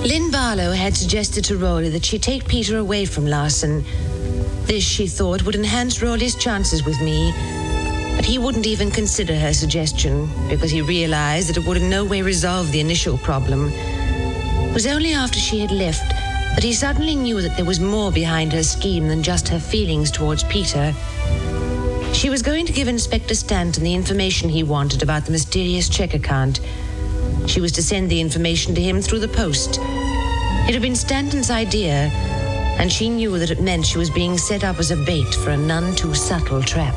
Lynn Barlow had suggested to Rowley that she take Peter away from Larson. This, she thought, would enhance Rowley's chances with me. But he wouldn't even consider her suggestion because he realized that it would in no way resolve the initial problem. It was only after she had left that he suddenly knew that there was more behind her scheme than just her feelings towards Peter. She was going to give Inspector Stanton the information he wanted about the mysterious check account. She was to send the information to him through the post. It had been Stanton's idea, and she knew that it meant she was being set up as a bait for a none too subtle trap.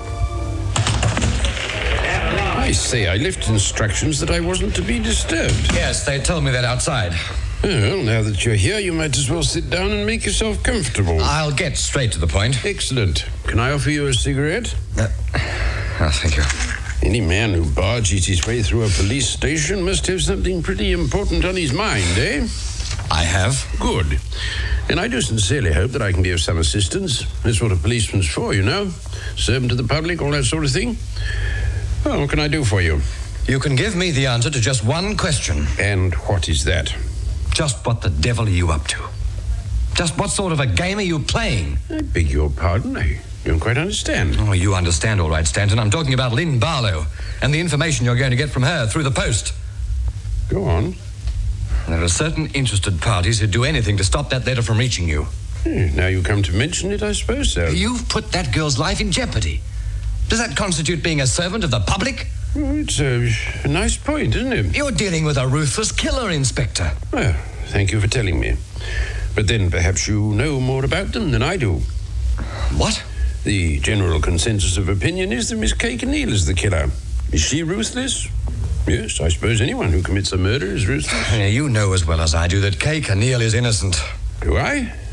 I say, I left instructions that I wasn't to be disturbed. Yes, they told me that outside. Well, now that you're here, you might as well sit down and make yourself comfortable. I'll get straight to the point. Excellent. Can I offer you a cigarette? Thank you. Any man who barges his way through a police station must have something pretty important on his mind, eh? I have. Good. And I do sincerely hope that I can be of some assistance. That's what a policeman's for, you know. Servant to the public, all that sort of thing. Well, what can I do for you? You can give me the answer to just one question. And what is that? Just what the devil are you up to? Just what sort of a game are you playing? I beg your pardon. I don't quite understand. Oh, you understand all right, Stanton. I'm talking about Lynn Barlow and the information you're going to get from her through the post. Go on. There are certain interested parties who'd do anything to stop that letter from reaching you. Now you come to mention it, I suppose so. You've put that girl's life in jeopardy. Does that constitute being a servant of the public? Well, it's a nice point, isn't it? You're dealing with a ruthless killer, Inspector. Well, thank you for telling me. But then perhaps you know more about them than I do. What? The general consensus of opinion is that Miss Kay Kenneal is the killer. Is she ruthless? Yes, I suppose anyone who commits a murder is ruthless. You know as well as I do that Kay Kenneal is innocent. Do I?